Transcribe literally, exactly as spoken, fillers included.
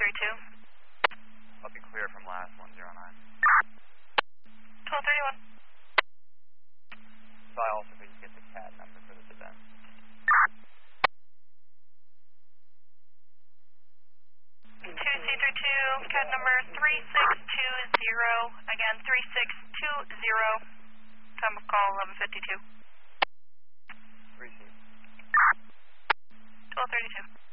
thirty-two. I'll be clear from last one zero nine. twelve thirty-one. So I also think you get the C A D number for this event. two C thirty-two, C A D number three six two zero. Again, three six two zero. Time of call eleven fifty-two. three C. twelve thirty-two.